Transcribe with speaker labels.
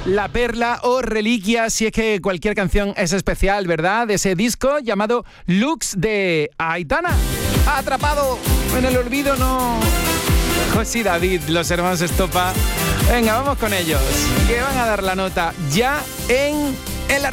Speaker 1: la perla o reliquia, si es que cualquier canción es especial, ¿verdad? De ese disco llamado Lux de Aitana. Atrapado en el olvido, no. José y David, los hermanos Estopa. Venga, vamos con ellos, que van a dar la nota ya en